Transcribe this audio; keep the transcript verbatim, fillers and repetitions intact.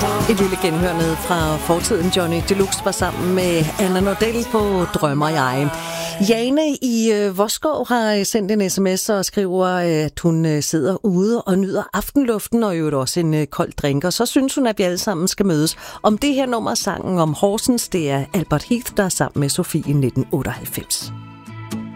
Et lille genhør ned fra fortiden. Johnny Deluxe var sammen med Anna Nordell på Drømmer jeg. Jane i øh, Voskov har sendt en sms og skriver, at hun øh, sidder ude og nyder aftenluften og jo også en øh, kold drink. Og så synes hun, at vi alle sammen skal mødes om det her nummer, sangen om Horsens. Det er Albert Heath, der er sammen med Sofie i nitten otteoghalvfems.